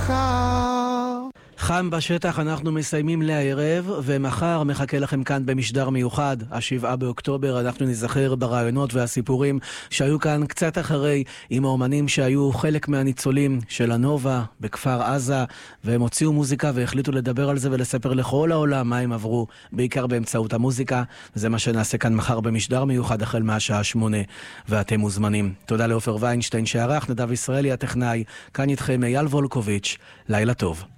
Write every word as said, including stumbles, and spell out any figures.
מחר. חם בשטח אנחנו מסיימים לערב, ומחר מחכה לכם כאן במשדר מיוחד, השבעה באוקטובר. אנחנו נזכר ברעיונות והסיפורים שהיו כאן קצת אחרי, עם האומנים שהיו חלק מהניצולים של הנובה בכפר עזה, והם הוציאו מוזיקה והחליטו לדבר על זה ולספר לכל העולם מה הם עברו, בעיקר באמצעות המוזיקה. זה מה שנעשה כאן מחר במשדר מיוחד החל מהשעה שמונה, ואתם מוזמנים. תודה לאופר ויינשטיין שערך, נדב ישראלי הטכנאי, כאן איתכם אייל וולקוביץ', לילה טוב.